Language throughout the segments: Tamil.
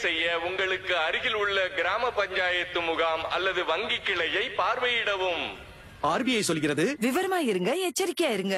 செய்ய உங்களுக்கு அருகில் உள்ள கிராம பஞ்சாயத்து முகாம் அல்லது வங்கி கிளையை பார்வையிடவும். ஆர்பிஐ சொல்கிறது, விவரமா இருங்க, எச்சரிக்கையா இருங்க.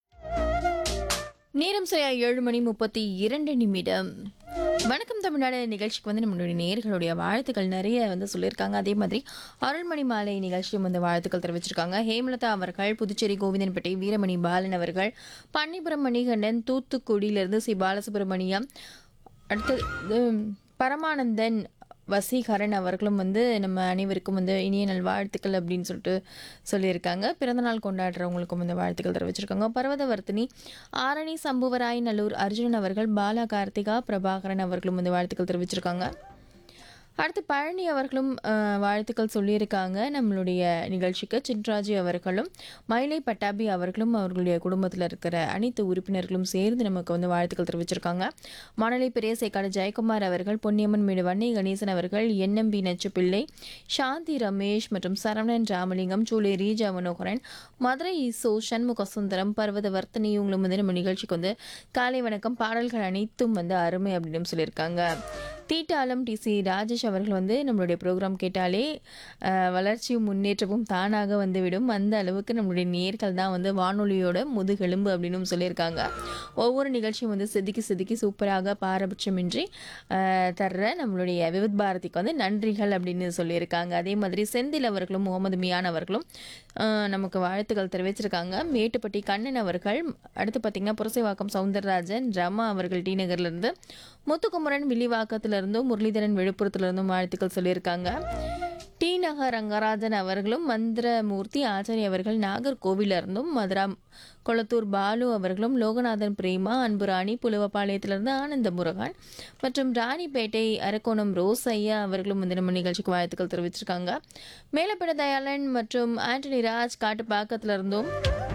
நேரம் சரியா 7:32. வணக்கம் தமிழ்நாடு நிகழ்ச்சிக்கு வந்து நம்மளுடைய நேயர்களுடைய வாழ்த்துக்கள் நிறைய வந்து சொல்லியிருக்காங்க. அதே மாதிரி அருள்மணி மாலை நிகழ்ச்சியும் வந்து வாழ்த்துக்கள் தெரிவிச்சிருக்காங்க. ஹேமலதா அவர்கள், புதுச்சேரி கோவிந்தன்பேட்டை வீரமணி பாலன் அவர்கள், பன்னிபுரம் மணிகண்டன், தூத்துக்குடியிலிருந்து சி பாலசுப்ரமணியம், அடுத்தது பரமானந்தன், வசீகரன் அவர்களும் வந்து நம்ம அனைவருக்கும் வந்து இனிய நல்வாழ்த்துக்கள் அப்படின்னு சொல்லியிருக்காங்க. பிறந்தநாள் கொண்டாடுறவங்களுக்கும் வந்து வாழ்த்துக்கள் தெரிவிச்சிருக்காங்க. பர்வதவர்த்தினி, ஆரணி சம்புவராய் நல்லூர் அர்ஜுனன் அவர்கள், பாலா கார்த்திகா பிரபாகரன் அவர்களும் வந்து வாழ்த்துக்கள் தெரிவிச்சிருக்காங்க. அடுத்து பழனி அவர்களும் வாழ்த்துக்கள் சொல்லியிருக்காங்க நம்மளுடைய நிகழ்ச்சிக்கு. சின்ராஜி அவர்களும், மயிலை பட்டாபி அவர்களும் அவர்களுடைய குடும்பத்தில் இருக்கிற அனைத்து உறுப்பினர்களும் சேர்ந்து நமக்கு வந்து வாழ்த்துக்கள் தெரிவிச்சிருக்காங்க. மணலை பெரிய சேக்காடு ஜெயக்குமார் அவர்கள், பொன்னியம்மன் மேடு வன்னை கணேசன் அவர்கள், என்எம்பி நச்சுப்பிள்ளை, சாந்தி ரமேஷ் மற்றும் சரவணன் ராமலிங்கம், சூளை ரீஜா மனோகரன், மதுரை இசோ சண்முக சுந்தரம், பர்வதவர்த்தினி இவங்களும் வந்து நம்ம நிகழ்ச்சிக்கு வந்து காலை வணக்கம், பாடல்கள் அனைத்தும் வந்து அருமை அப்படின்னு சொல்லியிருக்காங்க. தீட்டாலம் டிசி ராஜேஷ் அவர்கள் வந்து நம்மளுடைய ப்ரோக்ராம் கேட்டாலே வளர்ச்சியும் முன்னேற்றமும் தானாக வந்துவிடும், அந்த அளவுக்கு நம்மளுடைய நேர்கள் தான் வந்து வானொலியோட முதுகெலும்பு அப்படின்னு சொல்லியிருக்காங்க. ஒவ்வொரு நிகழ்ச்சியும் வந்து செதுக்கி சூப்பராக பாரபட்சமின்றி தர்ற நம்மளுடைய விவித் பாரதிக்கு வந்து நன்றிகள் அப்படின்னு சொல்லியிருக்காங்க. அதே மாதிரி செந்தில் அவர்களும் முகமது மியான் அவர்களும் நமக்கு வாழ்த்துக்கள் தெரிவிச்சிருக்காங்க. மேட்டுப்பட்டி கண்ணன் அவர்கள், அடுத்து பார்த்திங்கன்னா புரசைவாக்கம் சவுந்தரராஜன், ரமா அவர்கள் டி நகர்லேருந்து, முத்துக்குமரன் வில்லிவாக்கத்திலிருந்தும், முரளிதரன் விழுப்புரத்திலிருந்தும் வாழ்த்துக்கள் சொல்லியிருக்காங்க. டி நகர் ரங்கராஜன் அவர்களும், மந்திரமூர்த்தி ஆச்சாரி அவர்கள் நாகர்கோவிலிருந்தும், மதுரா கொளத்தூர் பாலு அவர்களும், லோகநாதன் பிரேமா, அன்புராணி புலுவப்பாளையத்திலிருந்து ஆனந்த முருகன் மற்றும் ராணிப்பேட்டை அரக்கோணம் ரோஸ் ஐயா அவர்களும் வந்து நம்ம நிகழ்ச்சிக்கு வாழ்த்துக்கள் தெரிவிச்சிருக்காங்க. மேலப்பட தயாளன் மற்றும் ஆண்டனி ராஜ் காட்டுப்பாக்கத்திலிருந்தும்,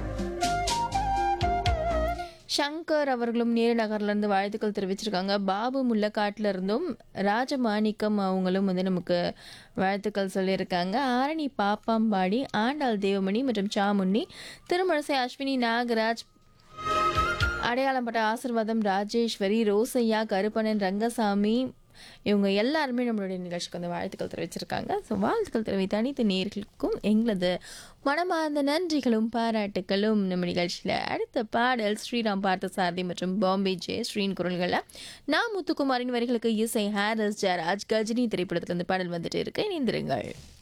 சங்கர் அவர்களும் நேரு நகர்லேருந்து வாழ்த்துக்கள் தெரிவிச்சிருக்காங்க. பாபு முல்லக்காட்டில் இருந்தும், ராஜமாணிக்கம் அவங்களும் வந்து நமக்கு வாழ்த்துக்கள் சொல்லியிருக்காங்க. ஆரணி பாப்பாம்பாடி, ஆண்டாள் தேவமணி மற்றும் சாமுண்ணி, திருமணசை அஸ்வினி நாகராஜ், அடையாளம்பட்ட ஆசிர்வாதம் ராஜேஸ்வரி, ரோசையா, கருப்பணன், ரங்கசாமி இவங்க எல்லாருமே நம்மளுடைய நிகழ்ச்சிக்கு வந்து வாழ்த்துக்கள் தெரிவிச்சிருக்காங்க. ஸோ வாழ்த்துக்கள் தெரிவித்த அனைத்து நேயர்களுக்கும் எங்களது மனமார்ந்த நன்றிகளும் பாராட்டுகளும். நம்ம நிகழ்ச்சியில் அடுத்த பாடல் ஸ்ரீராம் பார்த்தசாரதி மற்றும் பாம்பே ஜே ஸ்ரீன் குரல்களில் நான் முத்துக்குமாரின் வரிகளுக்கு இசை ஹாரிஸ் ஜெயராஜ், கஜினி திரைப்படத்திலிருந்து பாடல் வந்துட்டு இருக்கு. இணைந்திருங்கள்.